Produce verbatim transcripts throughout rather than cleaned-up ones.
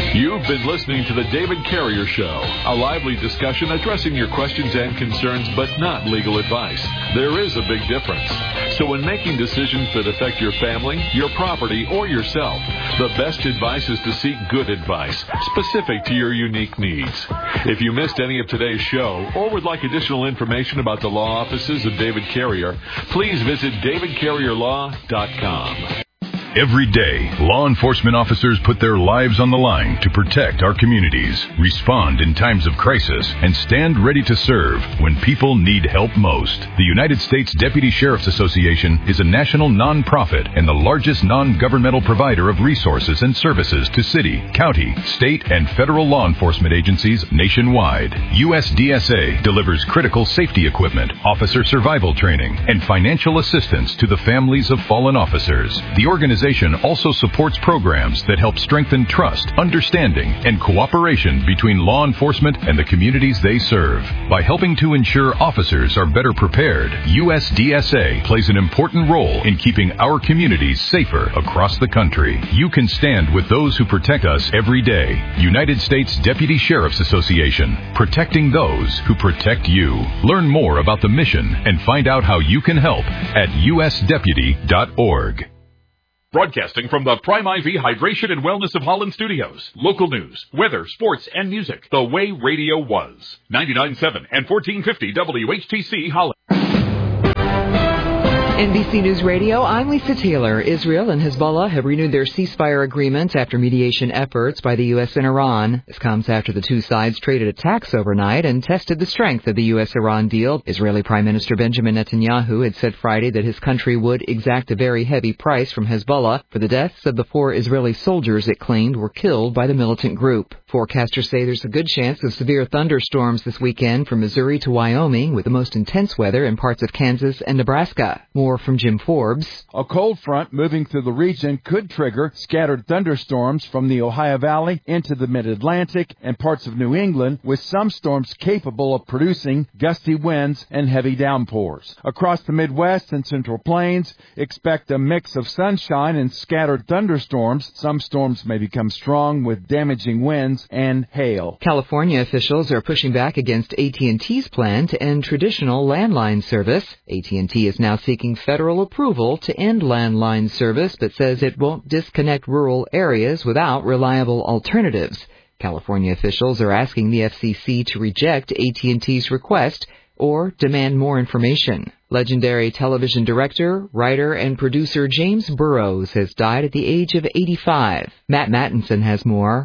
You've been listening to The David Carrier Show, a lively discussion addressing your questions and concerns, but not legal advice. There is a big difference. So when making decisions that affect your family, your property, or yourself, the best advice is to seek good advice, specific to your unique needs. If you missed any of today's show, or would like additional information about the law offices of David Carrier, please visit david carrier law dot com. Every day, law enforcement officers put their lives on the line to protect our communities, respond in times of crisis, and stand ready to serve when people need help most. The United States Deputy Sheriff's Association is a national nonprofit and the largest non-governmental provider of resources and services to city, county, state, and federal law enforcement agencies nationwide. U S D S A delivers critical safety equipment, officer survival training, and financial assistance to the families of fallen officers. The organization also supports programs that help strengthen trust, understanding, and cooperation between law enforcement and the communities they serve. By helping to ensure officers are better prepared, U S D S A plays an important role in keeping our communities safer across the country. You can stand with those who protect us every day. United States Deputy Sheriff's Association, protecting those who protect you. Learn more about the mission and find out how you can help at u s deputy dot org. Broadcasting from the Prime I V Hydration and Wellness of Holland Studios. Local news, weather, sports, and music. The way radio was. ninety-nine point seven and fourteen fifty W H T C Holland. N B C News Radio, I'm Lisa Taylor. Israel and Hezbollah have renewed their ceasefire agreement after mediation efforts by the U S and Iran. This comes after the two sides traded attacks overnight and tested the strength of the U S Iran deal. Israeli Prime Minister Benjamin Netanyahu had said Friday that his country would exact a very heavy price from Hezbollah for the deaths of the four Israeli soldiers it claimed were killed by the militant group. Forecasters say there's a good chance of severe thunderstorms this weekend from Missouri to Wyoming, with the most intense weather in parts of Kansas and Nebraska. More from Jim Forbes. A cold front moving through the region could trigger scattered thunderstorms from the Ohio Valley into the mid-Atlantic and parts of New England, with some storms capable of producing gusty winds and heavy downpours. Across the Midwest and Central Plains, expect a mix of sunshine and scattered thunderstorms. Some storms may become strong with damaging winds and hail. California officials are pushing back against A T and T's plan to end traditional landline service. A T and T is now seeking federal approval to end landline service, but says it won't disconnect rural areas without reliable alternatives. California officials are asking the F C C to reject A T and T's request or demand more information. Legendary television director, writer, and producer James Burrows has died at the age of eighty-five. Matt Mattinson has more.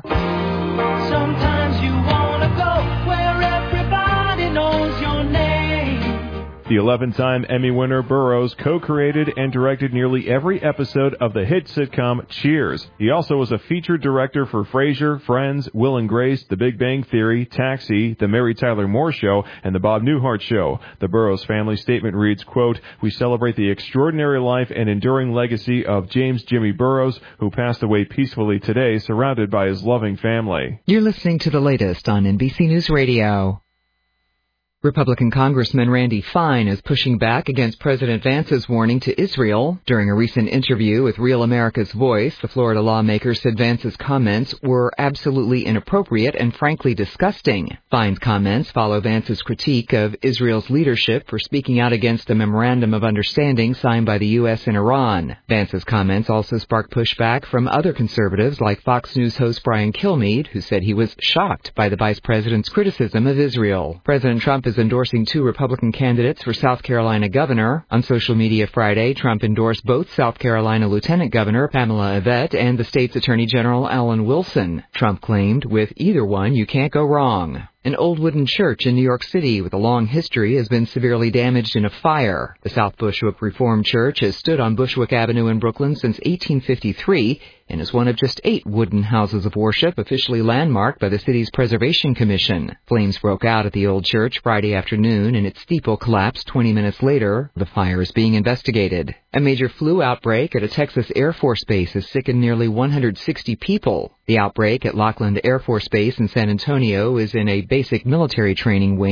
Sometimes you wanna go where everybody knows your name. The eleven-time Emmy winner Burrows co-created and directed nearly every episode of the hit sitcom Cheers. He also was a featured director for Frasier, Friends, Will and Grace, The Big Bang Theory, Taxi, The Mary Tyler Moore Show, and The Bob Newhart Show. The Burrows family statement reads, quote, "We celebrate the extraordinary life and enduring legacy of James Jimmy Burrows, who passed away peacefully today, surrounded by his loving family." You're listening to the latest on N B C News Radio. Republican Congressman Randy Fine is pushing back against President Vance's warning to Israel. During a recent interview with Real America's Voice, the Florida lawmaker said Vance's comments were absolutely inappropriate and frankly disgusting. Fine's comments follow Vance's critique of Israel's leadership for speaking out against a memorandum of understanding signed by the U S and Iran. Vance's comments also sparked pushback from other conservatives like Fox News host Brian Kilmeade, who said he was shocked by the vice president's criticism of Israel. President Trump is endorsing two Republican candidates for South Carolina governor. On social media Friday, Trump endorsed both South Carolina Lieutenant Governor Pamela Yvette and the state's Attorney General Alan Wilson. Trump claimed, with either one, you can't go wrong. An old wooden church in New York City with a long history has been severely damaged in a fire. The South Bushwick Reformed Church has stood on Bushwick Avenue in Brooklyn since eighteen fifty-three and is one of just eight wooden houses of worship officially landmarked by the city's Preservation Commission. Flames broke out at the old church Friday afternoon and its steeple collapsed twenty minutes later. The fire is being investigated. A major flu outbreak at a Texas Air Force base has sickened nearly one hundred sixty people. The outbreak at Lockland Air Force Base in San Antonio is in a basic military training wing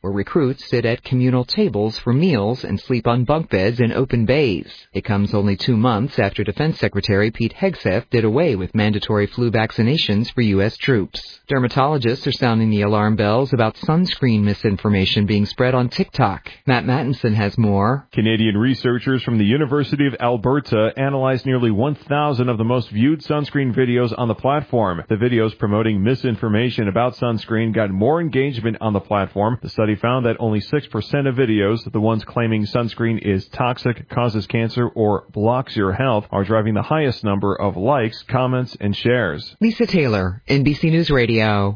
where recruits sit at communal tables for meals and sleep on bunk beds in open bays. It comes only two months after Defense Secretary Pete Hegseth did away with mandatory flu vaccinations for U S troops. Dermatologists are sounding the alarm bells about sunscreen misinformation being spread on TikTok. Matt Mattinson has more. Canadian researchers from the University of Alberta analyzed nearly one thousand of the most viewed sunscreen videos on the platform. The videos promoting misinformation about sunscreen got more engagement on the platform. The study found that only six percent of videos, the ones claiming sunscreen is toxic, causes cancer, or blocks your health, are driving the highest number of likes, comments, and shares. Lisa Taylor, N B C News Radio.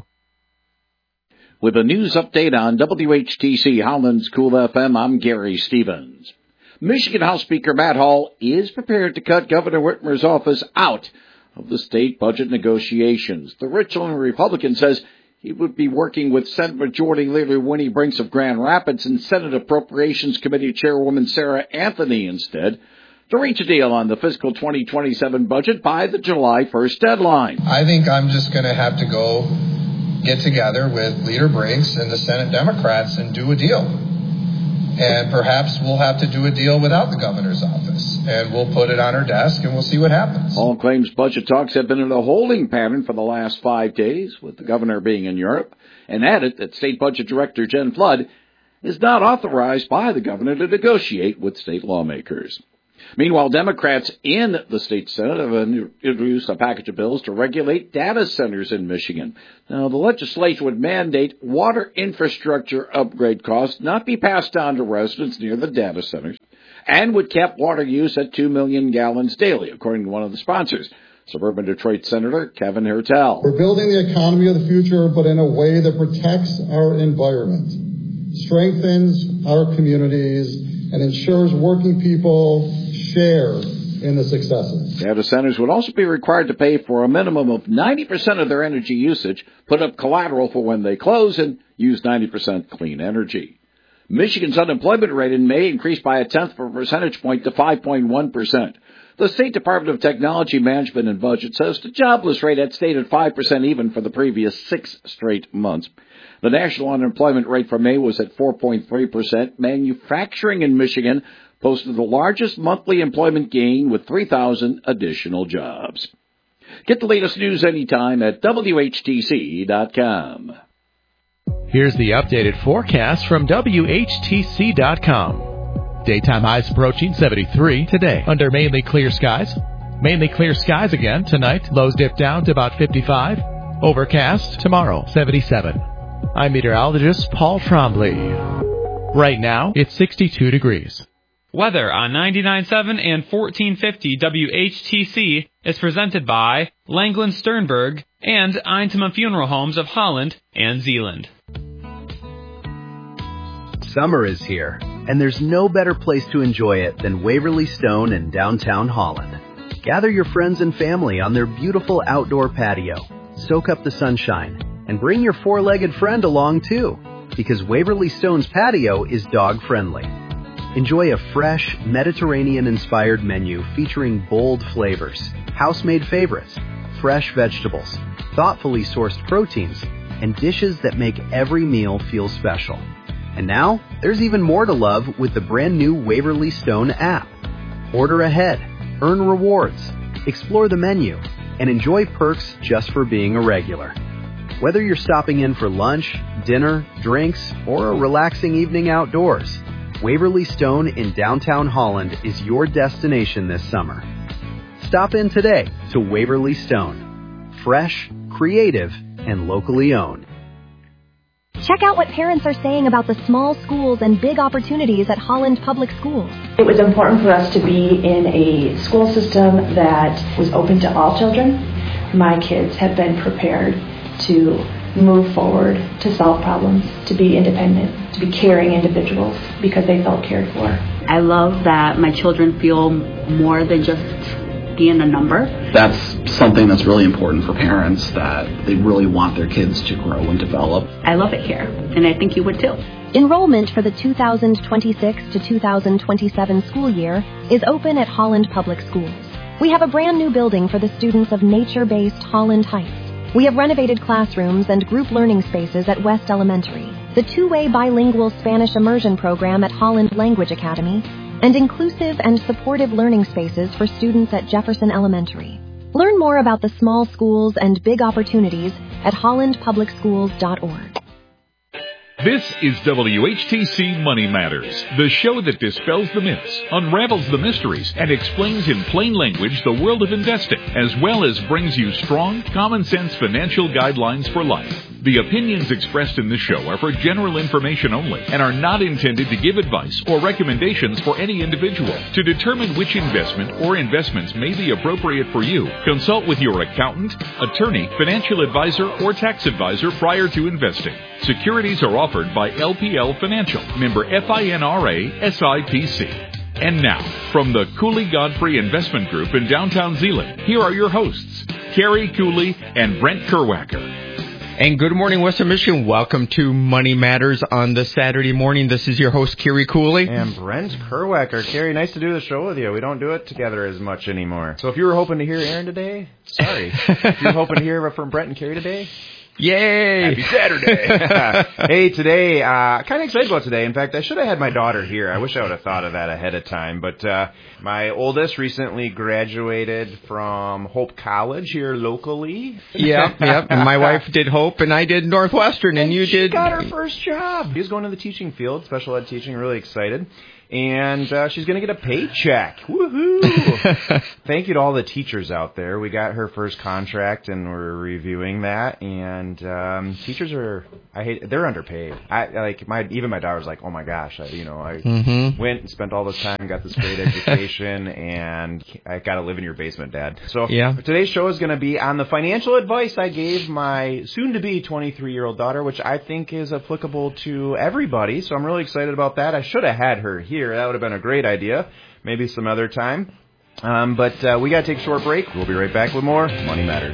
With a news update on W H T C Holland's Cool F M, I'm Gary Stevens. Michigan House Speaker Matt Hall is prepared to cut Governor Whitmer's office out of the state budget negotiations. The Richland Republican says he would be working with Senate Majority Leader Winnie Brinks of Grand Rapids and Senate Appropriations Committee Chairwoman Sarah Anthony instead to reach a deal on the fiscal twenty twenty-seven budget by the July first deadline. I think I'm just going to have to go get together with Leader Brinks and the Senate Democrats and do a deal. And perhaps we'll have to do a deal without the governor's office. And we'll put it on her desk and we'll see what happens. Hall claims budget talks have been in a holding pattern for the last five days, with the governor being in Europe, and added that State Budget Director Jen Flood is not authorized by the governor to negotiate with state lawmakers. Meanwhile, Democrats in the state Senate have introduced a package of bills to regulate data centers in Michigan. Now, the legislation would mandate water infrastructure upgrade costs not be passed on to residents near the data centers, and would cap water use at two million gallons daily, according to one of the sponsors, suburban Detroit Senator Kevin Hertel. We're building the economy of the future, but in a way that protects our environment, strengthens our communities, and ensures working people share in the successes. Data centers would also be required to pay for a minimum of ninety percent of their energy usage, put up collateral for when they close, and use ninety percent clean energy. Michigan's unemployment rate in May increased by a tenth of a percentage point to five point one percent. The State Department of Technology Management and Budget says the jobless rate had stayed at five percent even for the previous six straight months. The national unemployment rate for May was at four point three percent. Manufacturing in Michigan posted the largest monthly employment gain with three thousand additional jobs. Get the latest news anytime at W H T C dot com. Here's the updated forecast from W H T C dot com. Daytime highs approaching seventy-three today under mainly clear skies. Mainly clear skies again tonight. Lows dip down to about fifty-five. Overcast tomorrow, seventy-seven. I'm meteorologist Paul Trombley. Right now, it's sixty-two degrees. Weather on ninety-nine point seven and fourteen fifty W H T C is presented by Langland Sternberg and Eintema Funeral Homes of Holland and Zealand. Summer is here, and there's no better place to enjoy it than Waverly Stone in downtown Holland. Gather your friends and family on their beautiful outdoor patio. Soak up the sunshine, and bring your four-legged friend along too, because Waverly Stone's patio is dog-friendly. Enjoy a fresh, Mediterranean-inspired menu featuring bold flavors, house-made favorites, fresh vegetables, thoughtfully sourced proteins, and dishes that make every meal feel special. And now, there's even more to love with the brand new Waverly Stone app. Order ahead, earn rewards, explore the menu, and enjoy perks just for being a regular. Whether you're stopping in for lunch, dinner, drinks, or a relaxing evening outdoors, Waverly Stone in downtown Holland is your destination this summer. Stop in today to Waverly Stone. Fresh, creative, and locally owned. Check out what parents are saying about the small schools and big opportunities at Holland Public Schools. It was important for us to be in a school system that was open to all children. My kids have been prepared to move forward, to solve problems, to be independent, to be caring individuals because they felt cared for. I love that my children feel more than just being a number. That's something that's really important for parents, that they really want their kids to grow and develop. I love it here, and I think you would too. Enrollment for the two thousand twenty-six to two thousand twenty-seven school year is open at Holland Public Schools. We have a brand new building for the students of nature-based Holland Heights. We have renovated classrooms and group learning spaces at West Elementary. the two-way bilingual Spanish immersion program at Holland Language Academy, and inclusive and supportive learning spaces for students at Jefferson Elementary. Learn more about the small schools and big opportunities at holland public schools dot org. This is W H T C Money Matters, the show that dispels the myths, unravels the mysteries, and explains in plain language the world of investing, as well as brings you strong, common-sense financial guidelines for life. The opinions expressed in this show are for general information only and are not intended to give advice or recommendations for any individual. To determine which investment or investments may be appropriate for you, consult with your accountant, attorney, financial advisor, or tax advisor prior to investing. Securities are offered by L P L Financial, member FINRA S I P C. And now, from the Cooley Godfrey Investment Group in downtown Zeeland, here are your hosts, Carrie Cooley and Brent Kerwacker. And good morning, Western Michigan. Welcome to Money Matters on the Saturday morning. This is your host, Kerry Cooley. And Brent Kerwacker. Kerry, nice to do the show with you. We don't do it together as much anymore. So if you were hoping to hear Aaron today, sorry. If you were hoping to hear from Brent and Kerry today, yay! Happy Saturday! Hey, today, uh, kind of excited about today. In fact, I should have had my daughter here. I wish I would have thought of that ahead of time. But uh, my oldest recently graduated from Hope College here locally. Yep, yep. And my wife did Hope, and I did Northwestern, and, and you she did... got her first job. She's going to the teaching field, special ed teaching, really excited. And uh, she's going to get a paycheck. Woohoo! Thank you to all the teachers out there. We got her first contract, and we're reviewing that. And um, teachers are, I hate, they're underpaid. I like my even my daughter's like, oh my gosh, I, you know, I mm-hmm. went and spent all this time, got this great education, and I got to live in your basement, Dad. So yeah. Today's show is going to be on the financial advice I gave my soon-to-be twenty-three-year-old daughter, which I think is applicable to everybody. So I'm really excited about that. I should have had her here. That would have been a great idea. Maybe some other time. Um, but uh, we got to take a short break. We'll be right back with more Money Matters.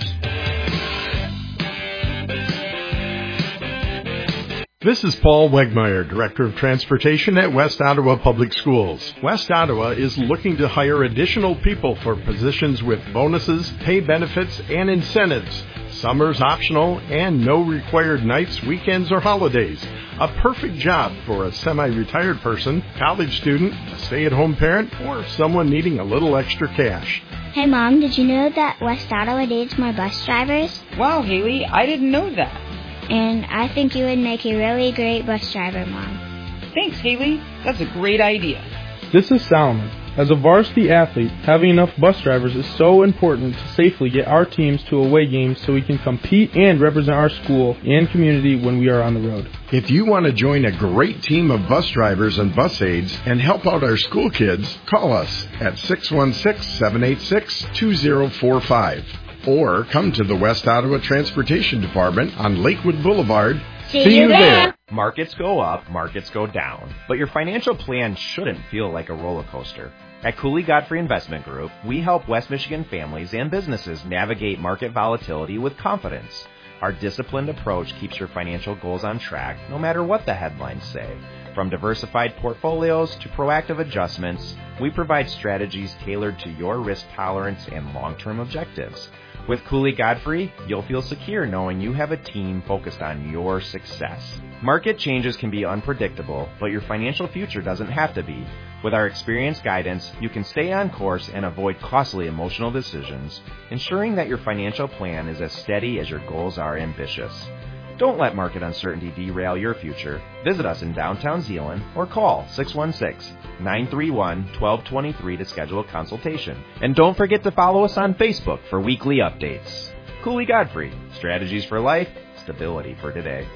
This is Paul Wegmeyer, Director of Transportation at West Ottawa Public Schools. West Ottawa is looking to hire additional people for positions with bonuses, pay benefits, and incentives. Summers optional and no required nights, weekends, or holidays. A perfect job for a semi-retired person, college student, a stay-at-home parent, or someone needing a little extra cash. Hey, Mom, did you know that West Ottawa needs more bus drivers? Wow, Haley, I didn't know that. And I think you would make a really great bus driver, Mom. Thanks, Haley. That's a great idea. This is Solomon. As a varsity athlete, having enough bus drivers is so important to safely get our teams to away games so we can compete and represent our school and community when we are on the road. If you want to join a great team of bus drivers and bus aides and help out our school kids, call us at six one six, seven eight six, two zero four five or come to the West Ottawa Transportation Department on Lakewood Boulevard. See, See you there. there. Markets go up, markets go down, but your financial plan shouldn't feel like a roller coaster. At Cooley Godfrey Investment Group, we help West Michigan families and businesses navigate market volatility with confidence. Our disciplined approach keeps your financial goals on track, no matter what the headlines say. From diversified portfolios to proactive adjustments, we provide strategies tailored to your risk tolerance and long-term objectives. With Cooley Godfrey, you'll feel secure knowing you have a team focused on your success. Market changes can be unpredictable, but your financial future doesn't have to be. With our experienced guidance, you can stay on course and avoid costly emotional decisions, ensuring that your financial plan is as steady as your goals are ambitious. Don't let market uncertainty derail your future. Visit us in downtown Zeeland or call six one six, nine three one, one two two three to schedule a consultation. And don't forget to follow us on Facebook for weekly updates. Cooley Godfrey, strategies for life, stability for today.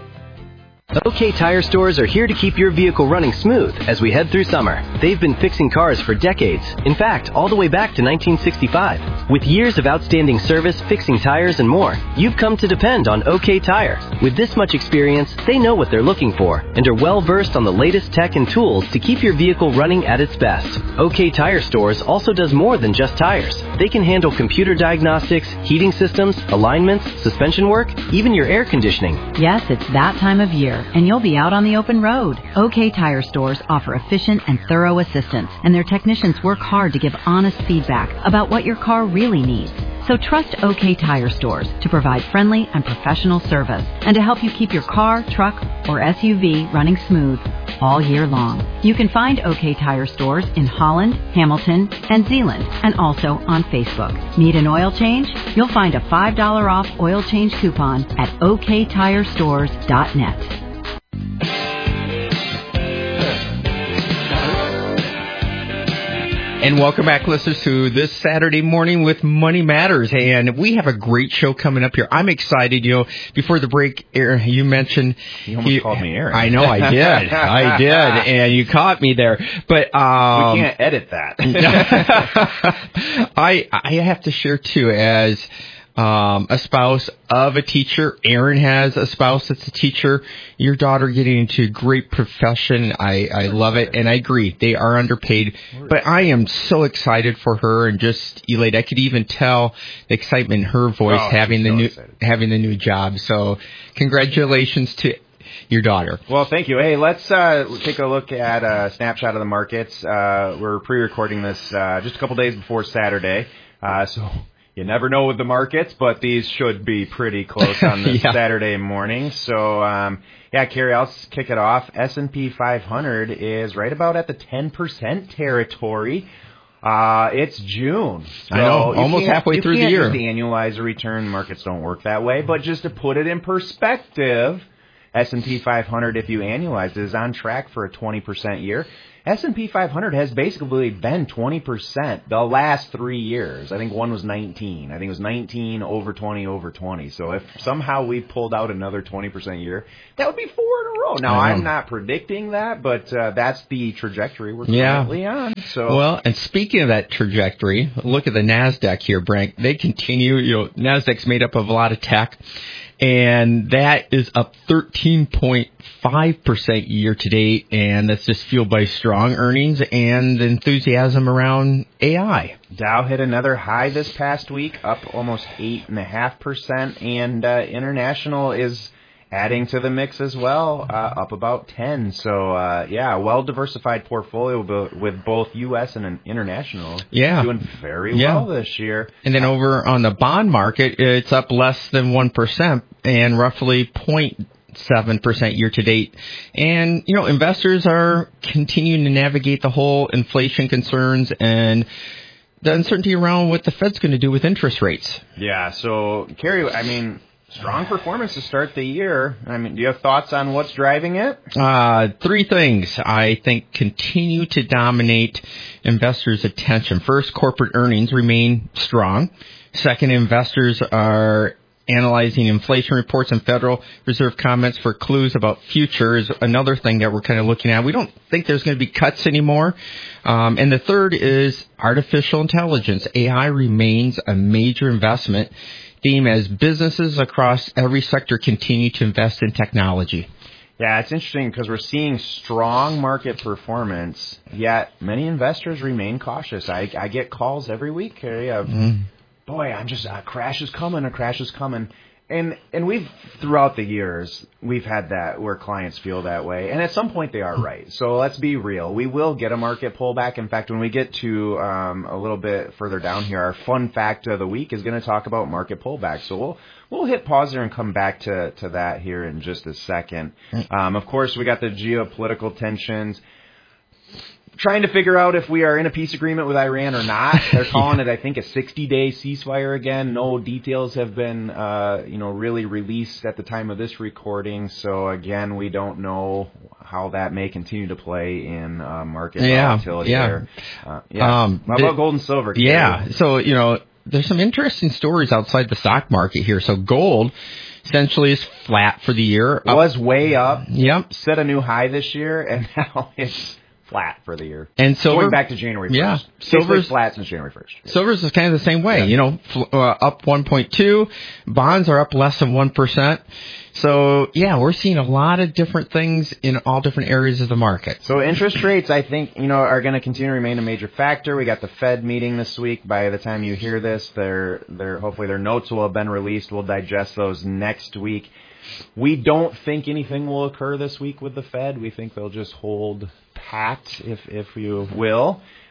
OK Tire Stores are here to keep your vehicle running smooth as we head through summer. They've been fixing cars for decades. In fact, all the way back to nineteen sixty-five. With years of outstanding service, fixing tires, and more, you've come to depend on OK Tire. With this much experience, they know what they're looking for and are well versed on the latest tech and tools to keep your vehicle running at its best. OK Tire Stores also does more than just tires. They can handle computer diagnostics, heating systems, alignments, suspension work, even your air conditioning. Yes, it's that time of year, and you'll be out on the open road. OK Tire Stores offer efficient and thorough assistance, and their technicians work hard to give honest feedback about what your car really needs. So trust OK Tire Stores to provide friendly and professional service and to help you keep your car, truck, or S U V running smooth all year long. You can find OK Tire Stores in Holland, Hamilton, and Zeeland, and also on Facebook. Need an oil change? You'll find a five dollars off oil change coupon at o k tire stores dot net. And welcome back, listeners, to this Saturday morning with Money Matters. And we have a great show coming up here. I'm excited. You know, before the break, Aaron, you mentioned... You almost you, called me Aaron. I know, I did. I did. And you caught me there. But um, we can't edit that. I I have to share, too, as... Um, a spouse of a teacher. Aaron has a spouse that's a teacher. Your daughter getting into a great profession. I, I love it. And I agree. They are underpaid. But I am so excited for her and just elated. I could even tell the excitement in her voice oh, having the so new excited. having the new job. So congratulations to your daughter. Well, thank you. Hey, let's uh, take a look at a snapshot of the markets. Uh, we're pre-recording this uh, just a couple days before Saturday. Uh, so... You never know with the markets, but these should be pretty close on this yeah. Saturday morning. So, um, yeah, Carrie, I'll kick it off. S and P five hundred is right about at the ten percent territory. Uh, it's June. So I know, almost halfway through the year. You can't annualize a return. Markets don't work that way. But just to put it in perspective, S and P five hundred, if you annualize it, is on track for a twenty percent year. S and P five hundred has basically been twenty percent the last three years. I think one was nineteen. I think it was nineteen, over twenty, over twenty. So if somehow we pulled out another twenty percent year, that would be four in a row. Now, I'm not predicting that, but uh, that's the trajectory we're currently yeah. on. So Well, and speaking of that trajectory, look at the NASDAQ here, Frank. They continue, you know, NASDAQ's made up of a lot of tech. And that is up thirteen point five percent year to date, and that's just fueled by strong earnings and enthusiasm around A I. Dow hit another high this past week, up almost eight point five percent, and uh, international is adding to the mix as well, uh, up about ten. So, uh, yeah, well-diversified portfolio with both U S and international. Yeah. Doing very yeah. well this year. And then over on the bond market, it's up less than one percent and roughly zero point seven percent year to date. And, you know, investors are continuing to navigate the whole inflation concerns and the uncertainty around what the Fed's going to do with interest rates. Yeah, so, Kerry, I mean... Strong performance to start the year. I mean, do you have thoughts on what's driving it? Uh, three things I think continue to dominate investors' attention. First, corporate earnings remain strong. Second, investors are analyzing inflation reports and Federal Reserve comments for clues about future is another thing that we're kind of looking at. We don't think there's going to be cuts anymore. Um, and the third is artificial intelligence. A I remains a major investment theme as businesses across every sector continue to invest in technology. Yeah, it's interesting because we're seeing strong market performance, yet many investors remain cautious. I, I get calls every week, Carrie, of, mm. boy, I'm just, a crash is coming, a crash is coming. And and we've, throughout the years, we've had that where clients feel that way. And at some point they are right. So let's be real. We will get a market pullback. In fact, when we get to um, a little bit further down here, our fun fact of the week is going to talk about market pullback. So we'll we'll hit pause there and come back to, to that here in just a second. Um, of course, we got the geopolitical tensions. Trying to figure out if we are in a peace agreement with Iran or not. They're calling it, I think, a sixty-day ceasefire again. No details have been, uh, you know, really released at the time of this recording. So, again, we don't know how that may continue to play in uh, market yeah, volatility yeah. there. Uh, yeah. Um, how about the, gold and silver? Yeah. So, you know, there's some interesting stories outside the stock market here. So, gold essentially is flat for the year. It was way up. Yep. Set a new high this year, and now it's flat for the year. And silver, going back to January first. Yeah, silver's flat since January first. Silver's is kind of the same way. Yeah. You know, uh, up one point two. Bonds are up less than one percent. So, yeah, we're seeing a lot of different things in all different areas of the market. So interest rates, I think, you know, are going to continue to remain a major factor. We got the Fed meeting this week. By the time you hear this, their their hopefully their notes will have been released. We'll digest those next week. We don't think anything will occur this week with the Fed. We think they'll just hold pat, if if you will.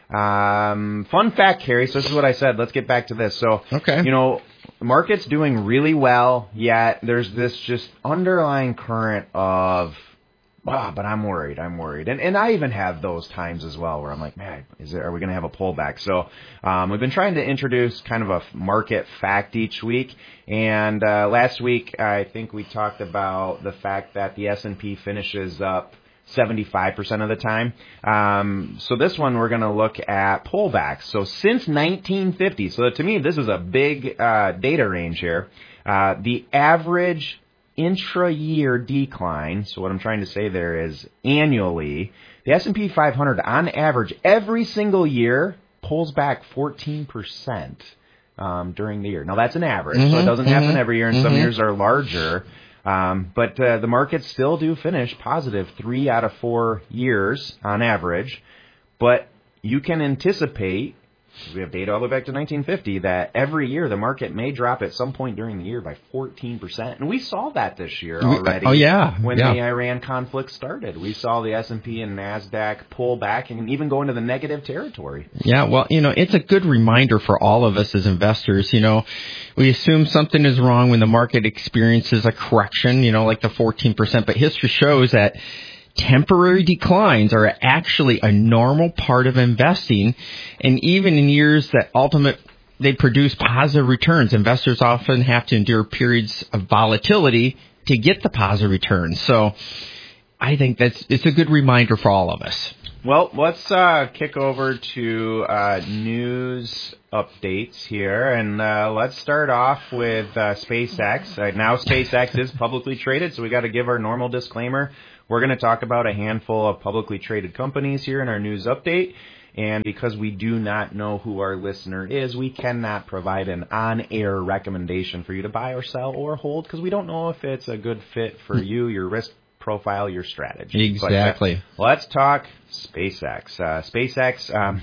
Um, fun fact, Carrie, so this is what I said. Let's get back to this. So, okay. you know, the market's doing really well, yet there's this just underlying current of, ah, but I'm worried, I'm worried. And and I even have those times as well where I'm like, man, is there, are we going to have a pullback? So um, we've been trying to introduce kind of a market fact each week. And uh, last week, I think we talked about the fact that the S and P finishes up seventy-five percent of the time. Um, so this one, we're going to look at pullbacks. So since nineteen fifty, so to me, this is a big uh, data range here. Uh, the average intra-year decline, so what I'm trying to say there is annually, the S and P five hundred on average every single year pulls back fourteen percent um, during the year. Now that's an average, mm-hmm, so it doesn't mm-hmm, happen every year, and mm-hmm. some years are larger. Um, but uh, the markets still do finish positive three out of four years on average. But you can anticipate, we have data all the way back to nineteen fifty, that every year the market may drop at some point during the year by fourteen percent. And we saw that this year already. Oh, yeah. When yeah. the Iran conflict started. We saw the S and P and NASDAQ pull back and even go into the negative territory. Yeah, well, you know, it's a good reminder for all of us as investors. You know, we assume something is wrong when the market experiences a correction, you know, like the fourteen percent. But history shows that temporary declines are actually a normal part of investing, and even in years that ultimate they produce positive returns, investors often have to endure periods of volatility to get the positive returns. So I think that's it's a good reminder for all of us. Well, let's uh, kick over to uh, news updates here, and uh, let's start off with uh, SpaceX. Uh, now SpaceX is publicly traded, so we got to give our normal disclaimer. We're going to talk about a handful of publicly traded companies here in our news update, and because we do not know who our listener is, we cannot provide an on-air recommendation for you to buy or sell or hold, because we don't know if it's a good fit for you, your risk profile, your strategy. Exactly. But, uh, let's talk SpaceX. Uh, SpaceX, um,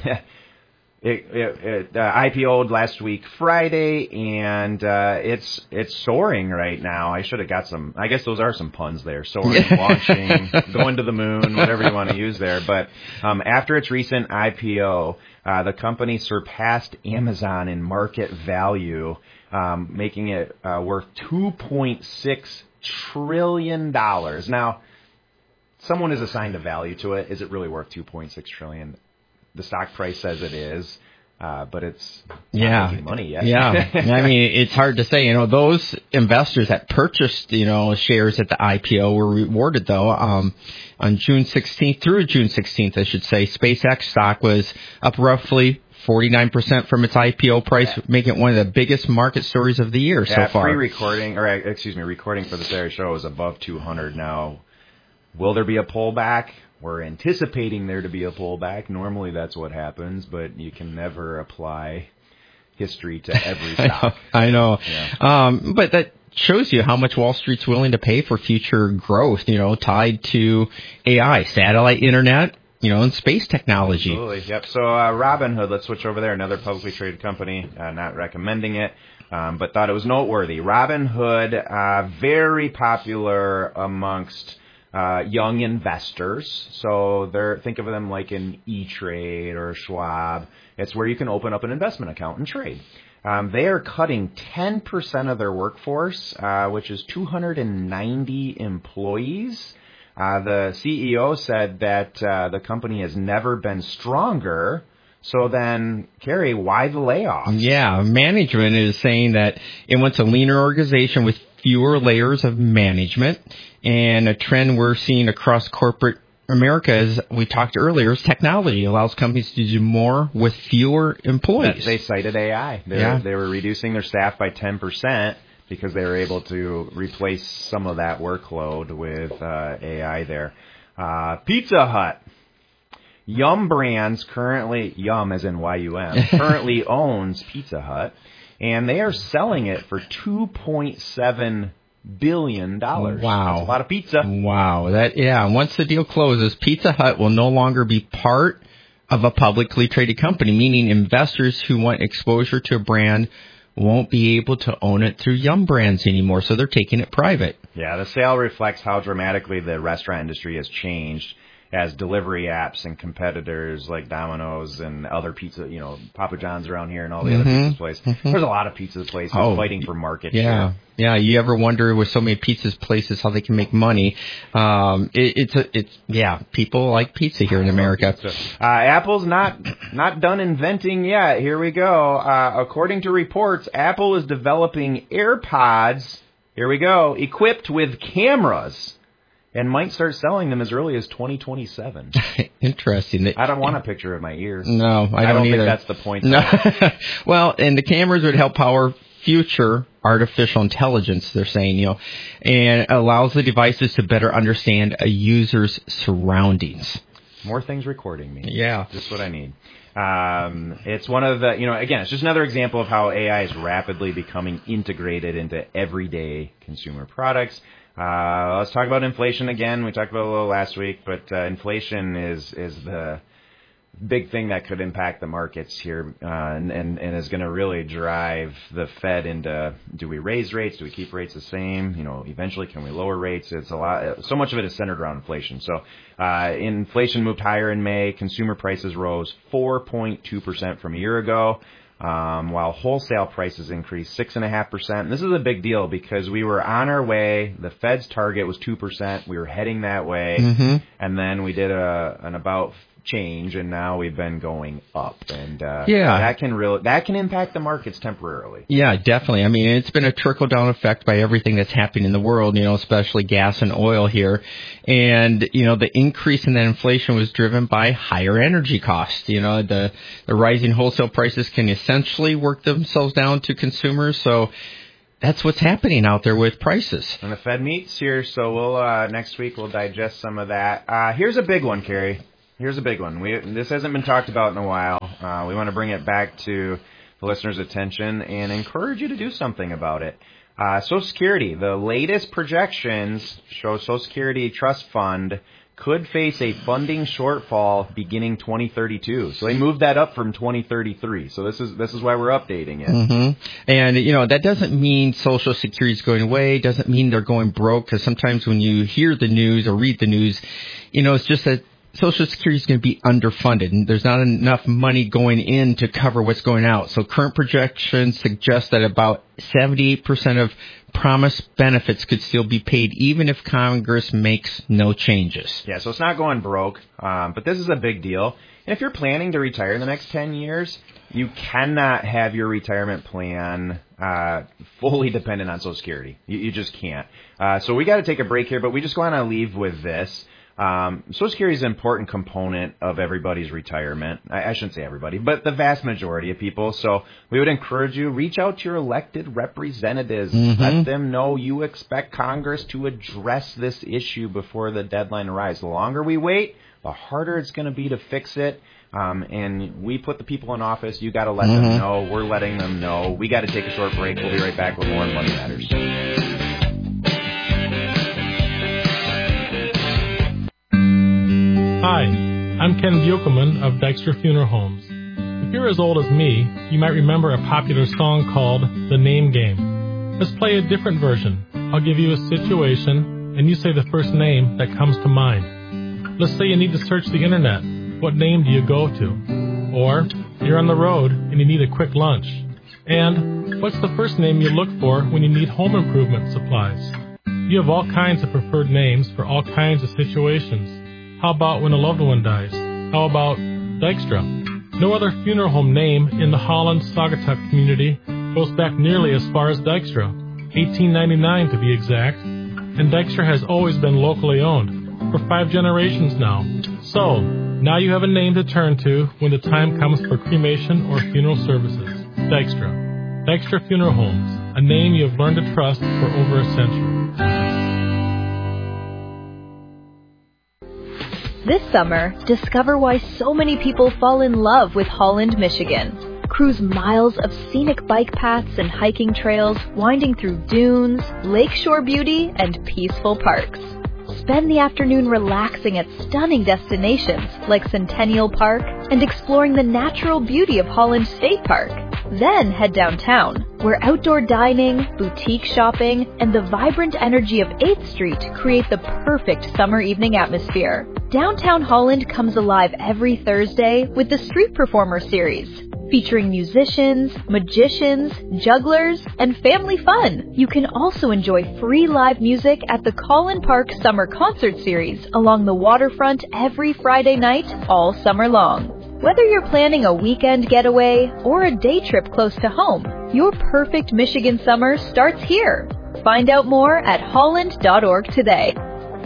it, it, it uh, I P O'd last week Friday, and uh, it's it's soaring right now. I should have got some. I guess those are some puns there. Soaring, launching, going to the moon, whatever you want to use there. But um, after its recent I P O, uh, the company surpassed Amazon in market value, um, making it uh, worth two point six trillion dollars. Now, someone has assigned a value to it. Is it really worth two point six trillion dollars? The stock price says it is, uh, but it's not yeah. making money yet. Yeah, I mean, it's hard to say. You know, those investors that purchased, you know, shares at the I P O were rewarded, though. Um, on June sixteenth, through June sixteenth, I should say, SpaceX stock was up roughly forty-nine percent from its I P O price, yeah. making it one of the biggest market stories of the year yeah, so far. Pre-recording, or excuse me, recording for the Saturday show is above two hundred now. Will there be a pullback? We're anticipating there to be a pullback. Normally that's what happens, but you can never apply history to every stock. I know. Yeah. Um, but that shows you how much Wall Street's willing to pay for future growth, you know, tied to A I, satellite internet, you know, and space technology. Absolutely. Yep. So uh, Robinhood, let's switch over there. Another publicly traded company, uh, not recommending it, um, but thought it was noteworthy. Robinhood, uh, very popular amongst Uh, young investors. So they're, think of them like an E-Trade or Schwab. It's where you can open up an investment account and trade. Um, they are cutting ten percent of their workforce, uh, which is two hundred ninety employees. Uh, the C E O said that uh, the company has never been stronger. So then, Carrie, why the layoffs? Yeah, management is saying that it wants a leaner organization with fewer layers of management, and a trend we're seeing across corporate America, as we talked earlier, is technology allows companies to do more with fewer employees. They cited A I. They, yeah. were, they were reducing their staff by ten percent because they were able to replace some of that workload with uh, A I there. Uh, Pizza Hut. Yum Brands currently, Yum as in Y U M, currently owns Pizza Hut, and they are selling it for two point seven billion dollars. Wow. That's a lot of pizza. Wow. That yeah, once the deal closes, Pizza Hut will no longer be part of a publicly traded company, meaning investors who want exposure to a brand won't be able to own it through Yum Brands anymore, so they're taking it private. Yeah, the sale reflects how dramatically the restaurant industry has changed as delivery apps and competitors like Domino's and other pizza, you know, Papa John's around here and all the mm-hmm. other pizza places. Mm-hmm. There's a lot of pizza places oh, fighting for market yeah. share. Yeah, you ever wonder with so many pizza places how they can make money? Um, it, it's a, it's yeah, people like pizza here in America. Uh, Apple's not not done inventing yet. Here we go. Uh, according to reports, Apple is developing AirPods. Here we go, equipped with cameras, and might start selling them as early as twenty twenty-seven. Interesting. I don't want a picture of my ears. No, I don't, I don't either. think that's the point. No. Well, and the cameras would help power future artificial intelligence, they're saying, you know, and allows the devices to better understand a user's surroundings. More things recording me. Yeah. Just what I need. Um, it's one of the, you know, again, it's just another example of how A I is rapidly becoming integrated into everyday consumer products. Uh, let's talk about inflation again. We talked about it a little last week, but uh, inflation is is the big thing that could impact the markets here, uh, and, and, and is going to really drive the Fed into, do we raise rates? Do we keep rates the same? You know, eventually, can we lower rates? It's a lot. So much of it is centered around inflation. So, uh, inflation moved higher in May. Consumer prices rose four point two percent from a year ago, um, while wholesale prices increased six point five percent. And this is a big deal because we were on our way. The Fed's target was two percent. We were heading that way. Mm-hmm. And then we did a, an about change, and now we've been going up, and uh, yeah. that can really that can impact the markets temporarily. Yeah, definitely. I mean, it's been a trickle down effect by everything that's happening in the world, you know, especially gas and oil here, and you know, the increase in that inflation was driven by higher energy costs. You know, the the rising wholesale prices can essentially work themselves down to consumers, so. That's what's happening out there with prices. And the Fed meets here, so we'll uh, next week we'll digest some of that. Uh, here's a big one, Carrie. Here's a big one. We, this hasn't been talked about in a while. Uh, we want to bring it back to the listeners' attention and encourage you to do something about it. Uh, Social Security, the latest projections show Social Security Trust Fund could face a funding shortfall beginning twenty thirty-two. So they moved that up from twenty thirty-three. So this is this is why we're updating it. Mm-hmm. And, you know, that doesn't mean Social Security is going away, doesn't mean they're going broke, because sometimes when you hear the news or read the news, you know, it's just that Social Security is going to be underfunded, and there's not enough money going in to cover what's going out. So current projections suggest that about seventy-eight percent of promised benefits could still be paid, even if Congress makes no changes. Yeah, so it's not going broke, um, but this is a big deal. And if you're planning to retire in the next ten years, you cannot have your retirement plan uh, fully dependent on Social Security. You, you just can't. Uh, so we got to take a break here, but we just want to leave with this. Um, Social Security is an important component of everybody's retirement. I, I shouldn't say everybody, but the vast majority of people. So we would encourage you, reach out to your elected representatives. Mm-hmm. Let them know you expect Congress to address this issue before the deadline arrives. The longer we wait, the harder it's going to be to fix it. Um, and we put the people in office. You got to let mm-hmm. them know. We're letting them know. We got to take a short break. We'll be right back with more Money Matters. Hi, I'm Ken Buchelman of Dykstra Funeral Homes. If you're as old as me, you might remember a popular song called The Name Game. Let's play a different version. I'll give you a situation, and you say the first name that comes to mind. Let's say you need to search the internet. What name do you go to? Or, you're on the road and you need a quick lunch. And, what's the first name you look for when you need home improvement supplies? You have all kinds of preferred names for all kinds of situations. How about when a loved one dies? How about Dykstra? No other funeral home name in the Holland-Saugatuck community goes back nearly as far as Dykstra, eighteen ninety-nine to be exact, and Dykstra has always been locally owned, for five generations now. So, now you have a name to turn to when the time comes for cremation or funeral services. Dykstra. Dykstra Funeral Homes, a name you have learned to trust for over a century. This summer, discover why so many people fall in love with Holland, Michigan. Cruise miles of scenic bike paths and hiking trails winding through dunes, lakeshore beauty, and peaceful parks. Spend the afternoon relaxing at stunning destinations like Centennial Park and exploring the natural beauty of Holland State Park. Then head downtown, where outdoor dining, boutique shopping, and the vibrant energy of eighth Street create the perfect summer evening atmosphere. Downtown Holland comes alive every Thursday with the Street Performer Series, featuring musicians, magicians, jugglers, and family fun. You can also enjoy free live music at the Collin Park Summer Concert Series along the waterfront every Friday night all summer long. Whether you're planning a weekend getaway or a day trip close to home, your perfect Michigan summer starts here. Find out more at holland dot org today.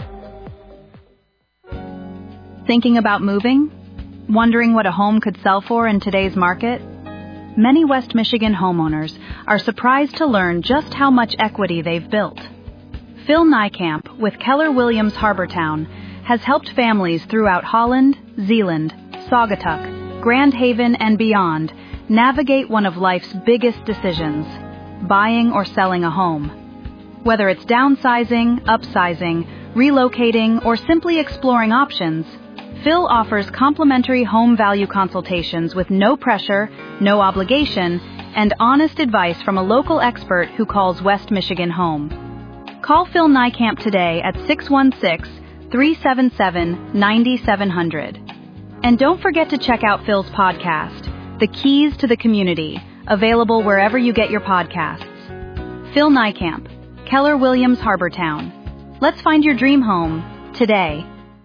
Thinking about moving? Wondering what a home could sell for in today's market? Many West Michigan homeowners are surprised to learn just how much equity they've built. Phil Niekamp with Keller Williams Harbortown has helped families throughout Holland, Zeeland, Saugatuck, Grand Haven, and beyond navigate one of life's biggest decisions, buying or selling a home. Whether it's downsizing, upsizing, relocating, or simply exploring options, Phil offers complimentary home value consultations with no pressure, no obligation, and honest advice from a local expert who calls West Michigan home. Call Phil Niekamp today at six one six, three seven seven, nine seven zero zero. And don't forget to check out Phil's podcast, The Keys to the Community, available wherever you get your podcasts. Phil Niekamp, Keller Williams Harbortown. Let's find your dream home today.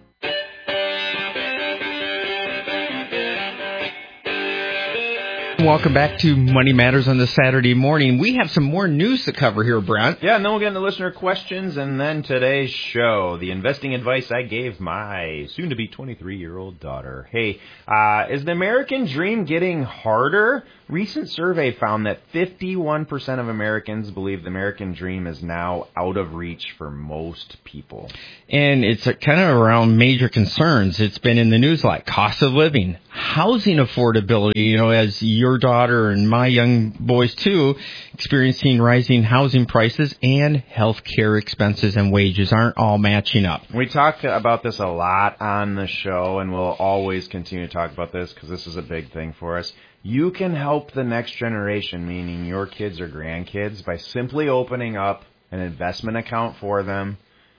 Welcome back to Money Matters on this Saturday morning. We have some more news to cover here, Brent. Yeah, and then we'll get into listener questions, and then today's show, the investing advice I gave my soon-to-be twenty-three-year-old daughter. Hey, uh, is the American dream getting harder? Recent survey found that fifty-one percent of Americans believe the American dream is now out of reach for most people. And it's kind of around major concerns. It's been in the news like cost of living, housing affordability, you know, as your daughter and my young boys too, experiencing rising housing prices, and health care expenses and wages aren't all matching up. We talk about this a lot on the show, and we'll always continue to talk about this because this is a big thing for us. You can help the next generation, meaning your kids or grandkids, by simply opening up an investment account for them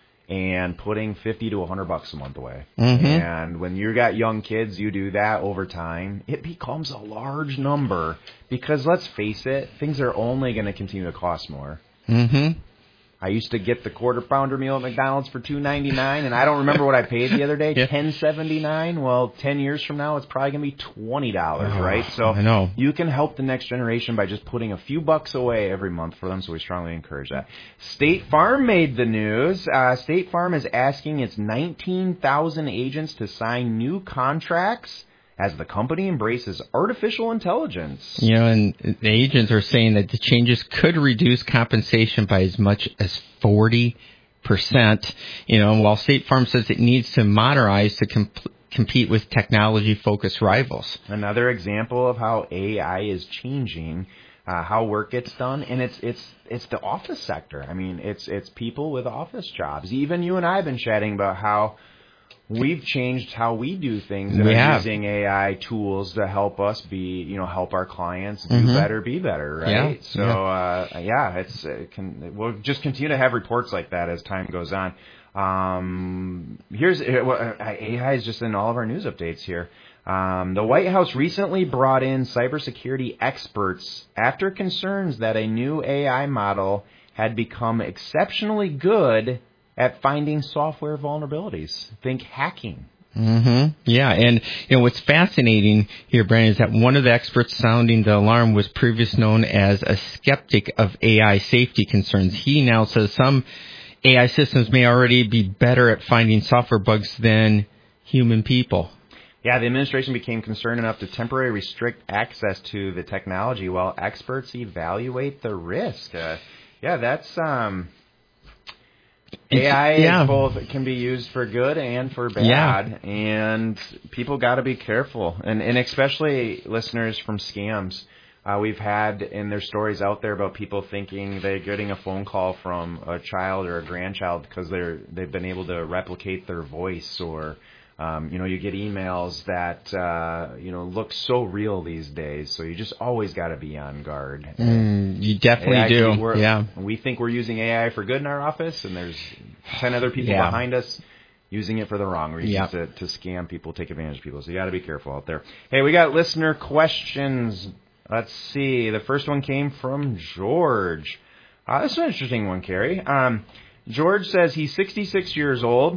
and putting fifty to a hundred bucks a month away. Mm-hmm. And when you got young kids, you do that over time, it becomes a large number because, let's face it, things are only going to continue to cost more. Mm-hmm. I used to get the quarter pounder meal at McDonald's for two ninety-nine, and I don't remember what I paid the other day, yeah. ten seventy-nine. Well, ten years from now, it's probably going to be twenty dollars, oh, right? So I know. You can help the next generation by just putting a few bucks away every month for them, so we strongly encourage that. State Farm made the news. Uh, State Farm is asking its nineteen thousand agents to sign new contracts as the company embraces artificial intelligence. You know, and the agents are saying that the changes could reduce compensation by as much as forty percent. You know, while State Farm says it needs to modernize to comp- compete with technology-focused rivals. Another example of how A I is changing uh, how work gets done, and it's it's it's the office sector. I mean, it's it's people with office jobs. Even you and I have been chatting about how we've changed how we do things and we are have. using A I tools to help us be, you know, help our clients do mm-hmm. better, be better, right? Yeah. So, yeah, uh, yeah it's it can we'll just continue to have reports like that as time goes on. Um, here's well, A I is just in all of our news updates here. Um, the White House recently brought in cybersecurity experts after concerns that a new A I model had become exceptionally good at finding software vulnerabilities. Think hacking. Mm-hmm. Yeah, and you know what's fascinating here, Brandon, is that one of the experts sounding the alarm was previously known as a skeptic of A I safety concerns. He now says some A I systems may already be better at finding software bugs than human people. Yeah, the administration became concerned enough to temporarily restrict access to the technology while experts evaluate the risk. Uh, yeah, that's um. A I yeah. is both can be used for good and for bad, yeah. and people got to be careful, and and especially listeners from scams. Uh, we've had in their stories out there about people thinking they're getting a phone call from a child or a grandchild because they're they've been able to replicate their voice, or um, you know, you get emails that uh, you know look so real these days. So you just always got to be on guard. Mm, you definitely A I, do. we're, yeah, we think we're using A I for good in our office, and there's ten other people yeah. behind us using it for the wrong reasons Yep. to, to scam people, take advantage of people. So you got to be careful out there. Hey, we got listener questions. Let's see. The first one came from George. Uh, this is an interesting one, Carrie. Um, George says he's sixty-six years old,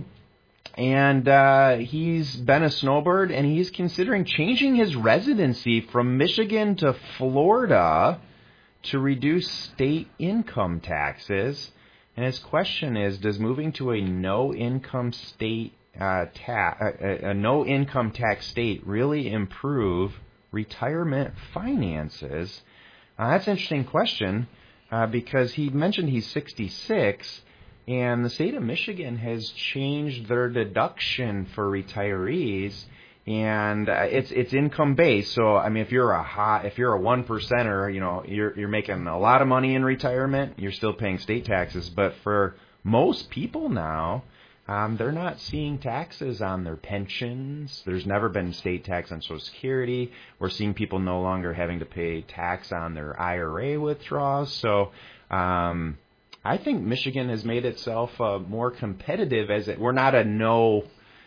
and uh, he's been a snowbird, and he's considering changing his residency from Michigan to Florida to reduce state income taxes. And his question is, does moving to a no-income state uh, ta- a, a no-income tax state really improve retirement finances? Uh, that's an interesting question uh, because he mentioned he's sixty-six, and the state of Michigan has changed their deduction for retirees, and uh, it's it's income based. So I mean, if you're a high, if you're a one percenter, you know, you're you're making a lot of money in retirement, you're still paying state taxes. But for most people now, um, they're not seeing taxes on their pensions. There's never been state tax on Social Security. We're seeing people no longer having to pay tax on their I R A withdrawals. So um, I think Michigan has made itself uh, more competitive as it. We're not a no.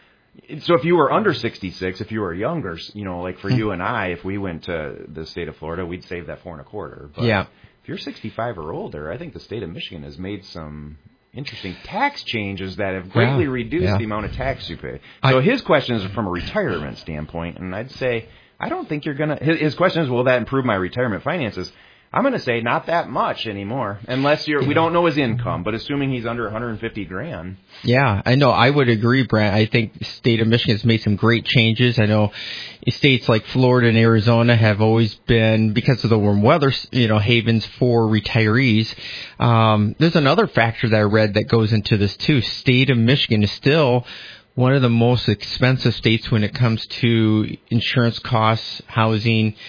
So if you were under sixty-six, if you were younger, you know, like for you and I, if we went to the state of Florida, we'd save that four and a quarter. But Yeah. if you're sixty-five or older, I think the state of Michigan has made some interesting tax changes that have greatly Yeah. reduced Yeah. the amount of tax you pay. So I- his question is from a retirement standpoint, and I'd say I don't think you're going to – his question is, will that improve my retirement finances? I'm going to say not that much anymore, unless you're – we don't know his income, but assuming he's under one hundred fifty grand. Yeah, I know. I would agree, Brent. I think the state of Michigan has made some great changes. I know states like Florida and Arizona have always been, because of the warm weather, you know, havens for retirees. Um, there's another factor that I read that goes into this too. State of Michigan is still one of the most expensive states when it comes to insurance costs, housing,